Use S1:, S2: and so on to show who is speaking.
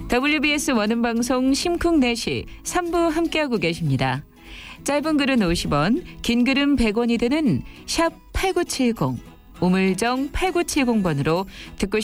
S1: WBS 원음방송 심쿵내시 3부 함께하고 계십니다. 짧은 글은 50원, 긴 글은 100원이 되는 샵 8970, 우물정 8970번으로 듣고